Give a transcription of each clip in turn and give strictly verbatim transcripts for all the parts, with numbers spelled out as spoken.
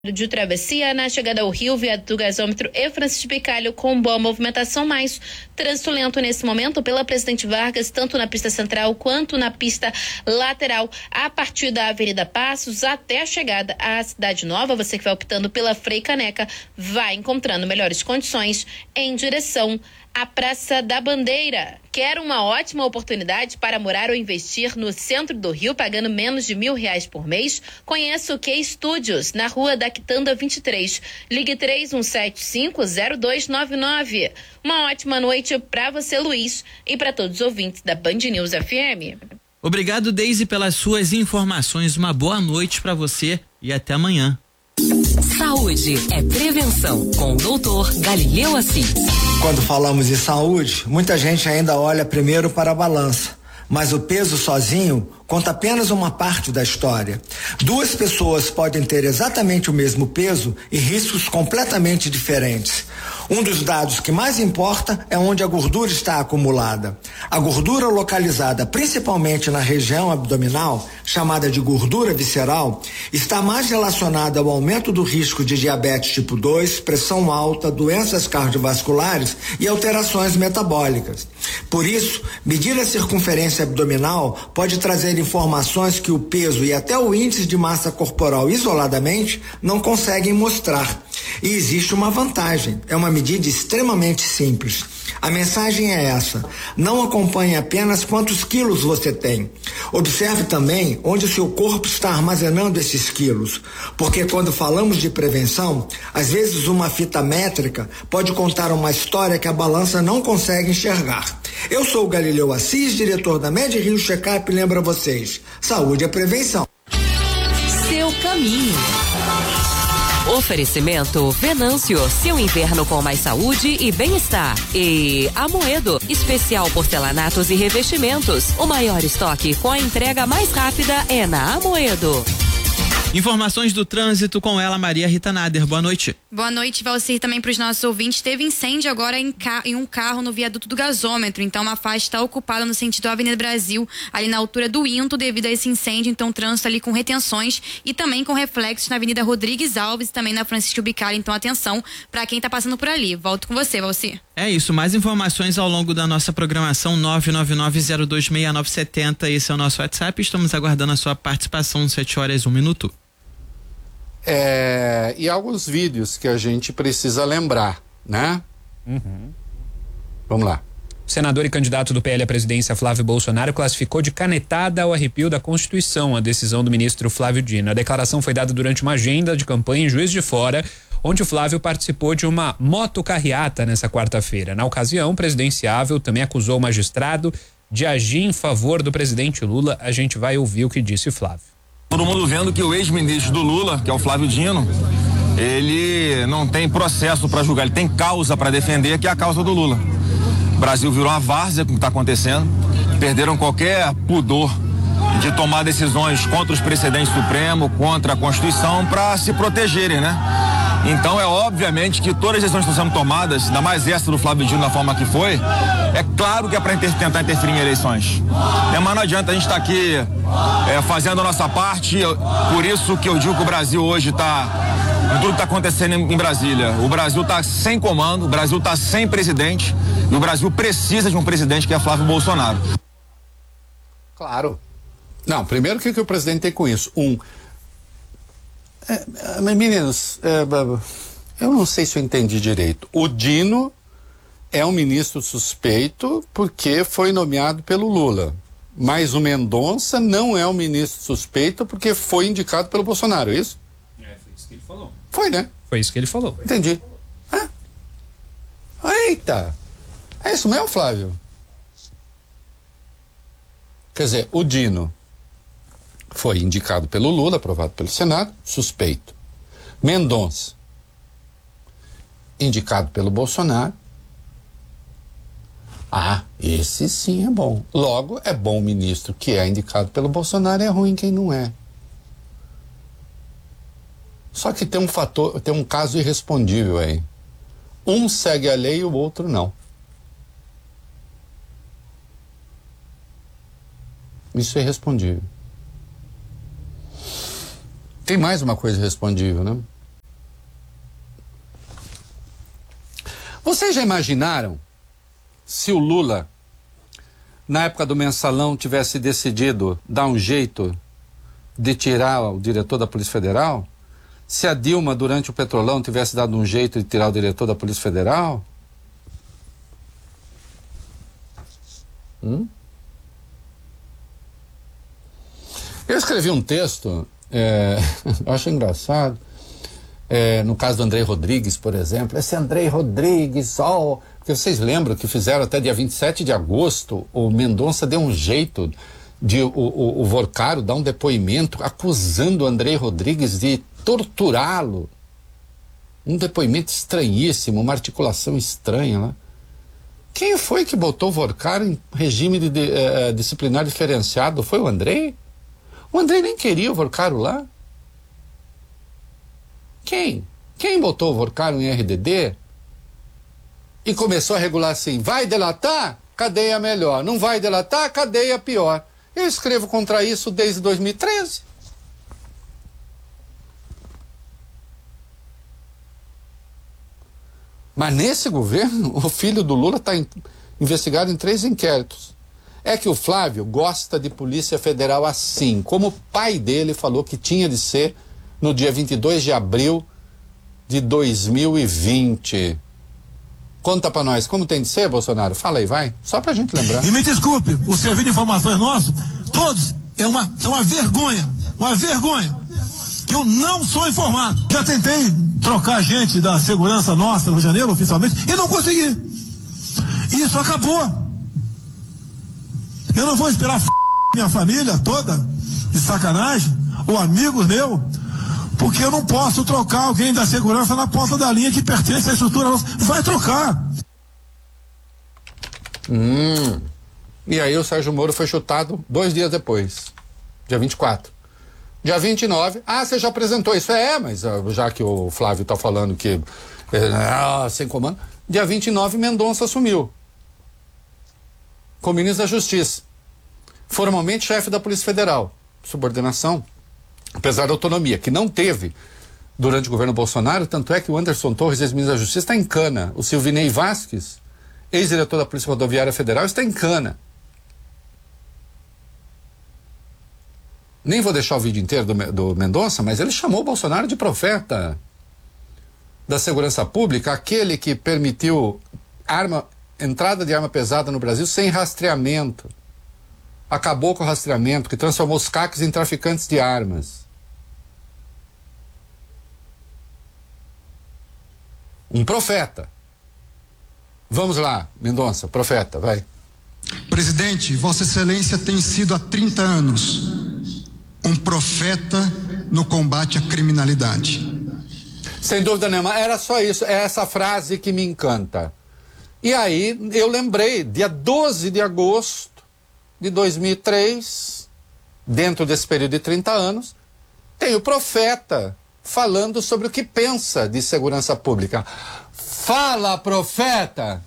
de travessia na chegada ao Rio, viaduto Gasômetro e Francisco Bicalho com boa movimentação, mais trânsito lento nesse momento pela Presidente Vargas, tanto na pista central quanto na pista lateral, a partir da Avenida Passos até a chegada à Cidade Nova. Você que vai optando pela Frei Caneca vai encontrando melhores condições em direção à Praça da Bandeira. Quer uma ótima oportunidade para morar ou investir no centro do Rio, pagando menos de mil reais por mês? Conheça o Key Studios, na rua da Quitanda vinte e três. Ligue três um sete cinco zero dois nove nove. Uma ótima noite para você, Luiz, e para todos os ouvintes da Band News F M. Obrigado, Deise, pelas suas informações. Uma boa noite para você e até amanhã. Saúde é prevenção, com o doutor Galileu Assis. Quando falamos em saúde, muita gente ainda olha primeiro para a balança, mas o peso sozinho conta apenas uma parte da história. Duas pessoas podem ter exatamente o mesmo peso e riscos completamente diferentes. Um dos dados que mais importa é onde a gordura está acumulada. A gordura localizada principalmente na região abdominal, chamada de gordura visceral, está mais relacionada ao aumento do risco de diabetes tipo dois, pressão alta, doenças cardiovasculares e alterações metabólicas. Por isso, medir a circunferência abdominal pode trazer informações que o peso e até o índice de massa corporal isoladamente não conseguem mostrar. E existe uma vantagem, é uma medida extremamente simples. A mensagem é essa: não acompanhe apenas quantos quilos você tem. Observe também onde o seu corpo está armazenando esses quilos, porque quando falamos de prevenção, às vezes uma fita métrica pode contar uma história que a balança não consegue enxergar. Eu sou o Galileu Assis, diretor da Med Rio Checkup, e lembro a vocês, saúde é prevenção. Seu caminho. Oferecimento Venâncio, seu inverno com mais saúde e bem-estar. E Amoedo, especial porcelanatos e revestimentos. O maior estoque com a entrega mais rápida é na Amoedo. Informações do trânsito com ela, Maria Rita Nader. Boa noite. Boa noite, Valcir, também para os nossos ouvintes. Teve incêndio agora em, ca... em um carro no viaduto do Gasômetro. Então, uma faixa está ocupada no sentido da Avenida Brasil, ali na altura do Into, devido a esse incêndio. Então, trânsito ali com retenções e também com reflexos na Avenida Rodrigues Alves e também na Francisco Bicalho. Então, atenção para quem está passando por ali. Volto com você, Valcir. É isso, mais informações ao longo da nossa programação. Nove nove nove zero dois seis nove sete zero. Esse é o nosso WhatsApp. Estamos aguardando a sua participação. Sete horas, um minuto. É, e alguns vídeos que a gente precisa lembrar, né? Uhum. Vamos lá. O senador e candidato do P L à presidência, Flávio Bolsonaro, classificou de canetada ao arrepio da Constituição a decisão do ministro Flávio Dino. A declaração foi dada durante uma agenda de campanha em Juiz de Fora, onde o Flávio participou de uma motocarreata nessa quarta-feira. Na ocasião, o presidenciável também acusou o magistrado de agir em favor do presidente Lula. A gente vai ouvir o que disse Flávio. Todo mundo vendo que o ex-ministro do Lula, que é o Flávio Dino, ele não tem processo para julgar, ele tem causa para defender, que é a causa do Lula. O Brasil virou uma várzea com o que está acontecendo, perderam qualquer pudor de tomar decisões contra os precedentes supremos, contra a Constituição, para se protegerem, né? Então é obviamente que todas as decisões que estão sendo tomadas, ainda mais essa do Flávio Dino da forma que foi, é claro que é para inter- tentar interferir em eleições. É, mas não adianta a gente estar tá aqui é, fazendo a nossa parte, por isso que eu digo que o Brasil hoje está, em tudo que está acontecendo em, em Brasília, o Brasil está sem comando, o Brasil está sem presidente, e o Brasil precisa de um presidente que é Flávio Bolsonaro. Claro. Não, primeiro o que, que o presidente tem com isso? Um, É, meninos, é, eu não sei se eu entendi direito. O Dino é um ministro suspeito porque foi nomeado pelo Lula. Mas o Mendonça não é um ministro suspeito porque foi indicado pelo Bolsonaro, é isso? É, foi isso que ele falou. Foi, né? Foi isso que ele falou. Entendi. Ah. Eita! É isso mesmo, Flávio? Quer dizer, o Dino foi indicado pelo Lula, aprovado pelo Senado, suspeito. Mendonça, indicado pelo Bolsonaro. Ah, esse sim é bom. Logo, é bom o ministro que é indicado pelo Bolsonaro, é ruim quem não é. Só que tem um fator, tem um caso irrespondível aí. Um segue a lei e o outro não. Isso é irrespondível. Tem mais uma coisa respondível, né? Vocês já imaginaram se o Lula, na época do mensalão, tivesse decidido dar um jeito de tirar o diretor da Polícia Federal? Se a Dilma, durante o Petrolão, tivesse dado um jeito de tirar o diretor da Polícia Federal? Hum? Eu escrevi um texto, é, eu acho engraçado, é, no caso do Andrei Rodrigues, por exemplo. Esse Andrei Rodrigues, ó, oh, porque vocês lembram que fizeram até dia vinte e sete de agosto, o Mendonça deu um jeito de o, o, o Vorcaro dar um depoimento acusando o Andrei Rodrigues de torturá-lo. Um depoimento estranhíssimo, uma articulação estranha lá. Quem foi que botou o Vorcaro em regime de, de, eh, disciplinar diferenciado? Foi o Andrei? O Andrei nem queria o Vorcaro lá. Quem? Quem botou o Vorcaro em R D D? E começou a regular assim: vai delatar? Cadeia melhor. Não vai delatar? Cadeia pior. Eu escrevo contra isso desde dois mil e treze. Mas nesse governo, o filho do Lula está investigado em três inquéritos. É que o Flávio gosta de Polícia Federal assim, como o pai dele falou que tinha de ser no dia vinte e dois de abril de dois mil e vinte. Conta pra nós, como tem de ser, Bolsonaro? Fala aí, vai. Só pra gente lembrar. E me desculpe, o serviço de informações nosso, todos, é uma, é uma vergonha, uma vergonha. Eu não sou informado. Já tentei trocar gente da segurança nossa no Rio de Janeiro, oficialmente, e não consegui. Isso acabou. Eu não vou esperar f... minha família toda, de sacanagem, ou amigos meus, porque eu não posso trocar alguém da segurança na ponta da linha que pertence à estrutura nossa. Vai trocar. Hum. E aí o Sérgio Moro foi chutado dois dias depois, dia vinte e quatro. Dia vinte e nove, ah, você já apresentou isso? É, mas já que o Flávio está falando que ah, sem comando. Dia vinte e nove, Mendonça assumiu como ministro da Justiça, formalmente chefe da Polícia Federal. Subordinação, apesar da autonomia, que não teve durante o governo Bolsonaro, tanto é que o Anderson Torres, ex-ministro da Justiça, está em cana. O Silvinei Vasquez, ex-diretor da Polícia Rodoviária Federal, está em cana. Nem vou deixar o vídeo inteiro do, do Mendonça, mas ele chamou o Bolsonaro de profeta da segurança pública, aquele que permitiu arma, entrada de arma pesada no Brasil sem rastreamento. Acabou com o rastreamento, que transformou os caques em traficantes de armas. Um profeta. Vamos lá, Mendonça, profeta, vai. Presidente, Vossa Excelência tem sido há trinta anos um profeta no combate à criminalidade. Sem dúvida nenhuma, era só isso, é essa frase que me encanta. E aí eu lembrei, dia doze de agosto de dois mil e três, dentro desse período de trinta anos, tem o profeta falando sobre o que pensa de segurança pública. Fala, profeta!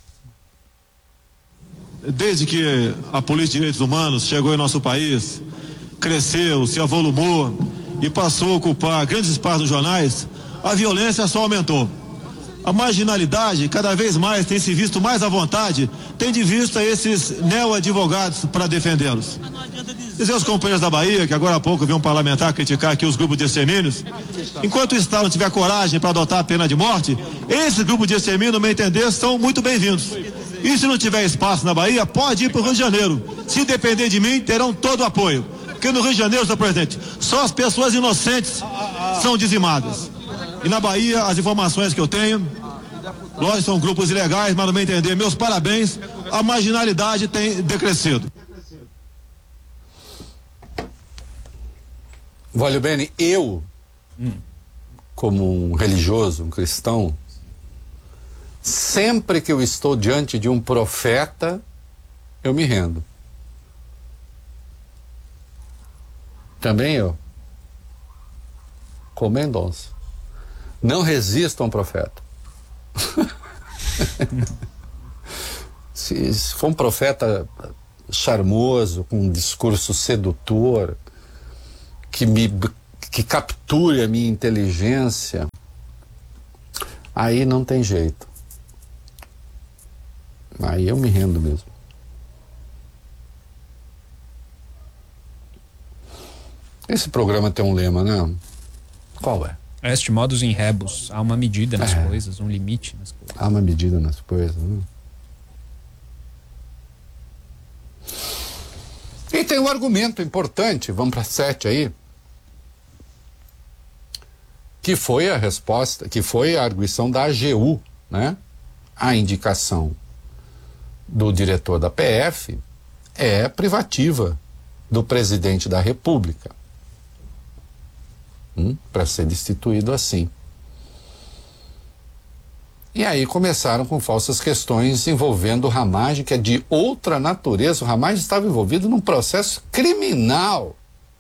Desde que a Polícia de Direitos Humanos chegou em nosso país, cresceu, se avolumou e passou a ocupar grandes espaços nos jornais, a violência só aumentou. A marginalidade cada vez mais tem se visto mais à vontade, tem de vista esses neo-advogados para defendê-los. Dizer aos companheiros da Bahia, que agora há pouco viu um parlamentar criticar aqui os grupos de extermínios, enquanto o Estado não tiver coragem para adotar a pena de morte, esses grupos de extermínio, no meu entender, são muito bem-vindos. E se não tiver espaço na Bahia, pode ir para o Rio de Janeiro. Se depender de mim, terão todo o apoio. Porque no Rio de Janeiro, senhor presidente, só as pessoas inocentes são dizimadas. E na Bahia, as informações que eu tenho, lógico, são grupos ilegais, mas no meu entender, meus parabéns, a marginalidade tem decrescido. Voglio bene, eu, hum. como um religioso, um cristão, sempre que eu estou diante de um profeta, eu me rendo. Também eu, como Mendonça, não resisto a um profeta. se, se for um profeta charmoso, com um discurso sedutor, que me que capture a minha inteligência, aí não tem jeito. Aí eu me rendo mesmo. Esse programa tem um lema, né? Qual é? Est modus in rebus. Há uma medida nas é. coisas, um limite nas coisas. Há uma medida nas coisas, né? E tem um argumento importante, vamos para sete aí, que foi a resposta, que foi a arguição da A G U, né? A indicação do diretor da P F é privativa do presidente da República, hum, para ser destituído assim. E aí começaram com falsas questões envolvendo o Ramagem, que é de outra natureza. O Ramagem estava envolvido num processo criminal.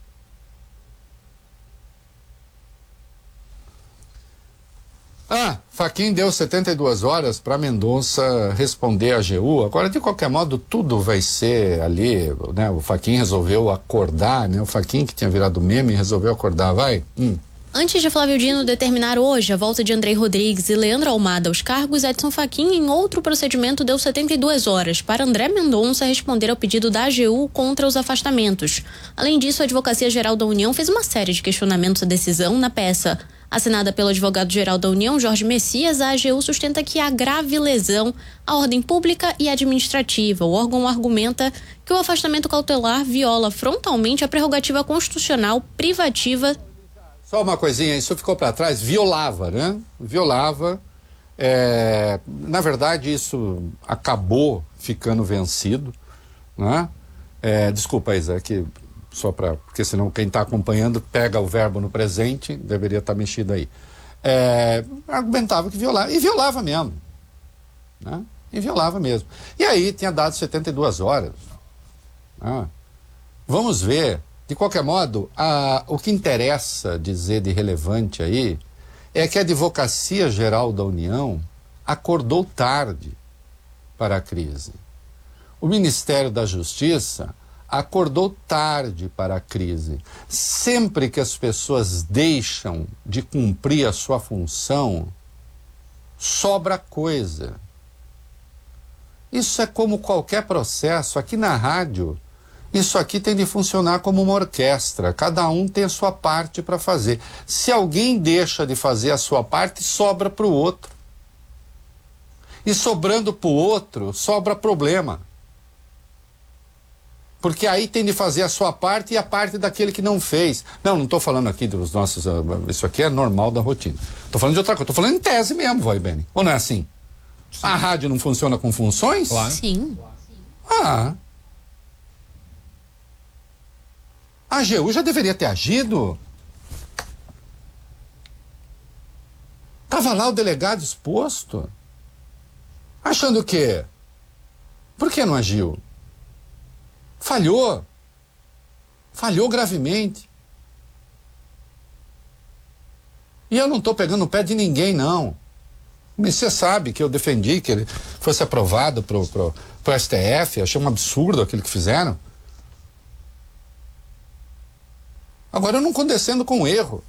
Ah, Fachin deu setenta e duas horas para Mendonça responder à A G U. Agora, de qualquer modo, tudo vai ser ali, né? O Fachin resolveu acordar, né? O Fachin, que tinha virado meme, resolveu acordar, vai. Hum. Antes de Flávio Dino determinar hoje a volta de Andrei Rodrigues e Leandro Almada aos cargos, Edson Fachin, em outro procedimento, deu setenta e duas horas para André Mendonça responder ao pedido da A G U contra os afastamentos. Além disso, a Advocacia Geral da União fez uma série de questionamentos à decisão na peça. Assinada pelo advogado-geral da União, Jorge Messias, a A G U sustenta que há grave lesão à ordem pública e administrativa. O órgão argumenta que o afastamento cautelar viola frontalmente a prerrogativa constitucional privativa. Só uma coisinha, isso ficou para trás, violava, né? Violava. É, na verdade, isso acabou ficando vencido, né? É, desculpa, Isa, que só para, porque senão quem está acompanhando pega o verbo no presente, deveria estar tá mexido aí. É, argumentava que violava, e violava mesmo, né? E violava mesmo. E aí tinha dado setenta e duas horas. Né? Vamos ver. De qualquer modo, a, o que interessa dizer de relevante aí é que a Advocacia Geral da União acordou tarde para a crise. O Ministério da Justiça acordou tarde para a crise. Sempre que as pessoas deixam de cumprir a sua função, sobra coisa. Isso é como qualquer processo. Aqui na rádio, isso aqui tem de funcionar como uma orquestra. Cada um tem a sua parte para fazer. Se alguém deixa de fazer a sua parte, sobra para o outro. E sobrando para o outro, sobra problema. Porque aí tem de fazer a sua parte e a parte daquele que não fez. Não, não estou falando aqui dos nossos... Isso aqui é normal da rotina. Estou falando de outra coisa. Estou falando em tese mesmo, vai, Beni. Ou não é assim? Sim. A rádio não funciona com funções? Claro. Sim. Ah... A A G U já deveria ter agido. Estava lá o delegado exposto. Achando o quê? Por que não agiu? Falhou. Falhou gravemente. E eu não estou pegando o pé de ninguém, não. Mas você sabe que eu defendi que ele fosse aprovado pro, pro, pro S T F. Achei um absurdo aquilo que fizeram. Agora eu não condescendo com o erro,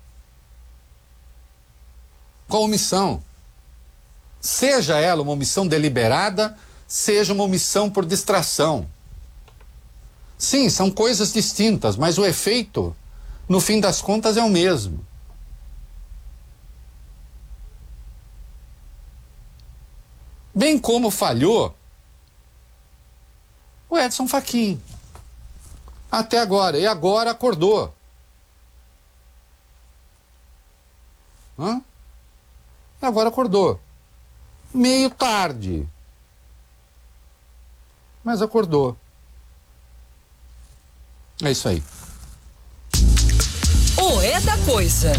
com a omissão. Seja ela uma omissão deliberada, seja uma omissão por distração. Sim, são coisas distintas, mas o efeito, no fim das contas, é o mesmo. Bem como falhou o Edson Fachin. Até agora. E agora acordou. Hã? E agora acordou. Meio tarde. Mas acordou. É isso aí. O é da coisa.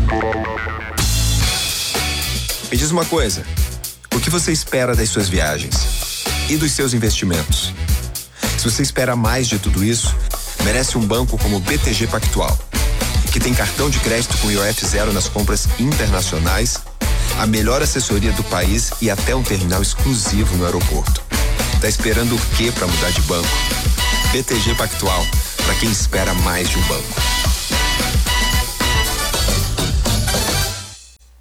Me diz uma coisa. O que você espera das suas viagens? E dos seus investimentos? Se você espera mais de tudo isso, merece um banco como o B T G Pactual, que tem cartão de crédito com I O F zero nas compras internacionais, a melhor assessoria do país e até um terminal exclusivo no aeroporto. Tá esperando o quê para mudar de banco? B T G Pactual, para quem espera mais de um banco.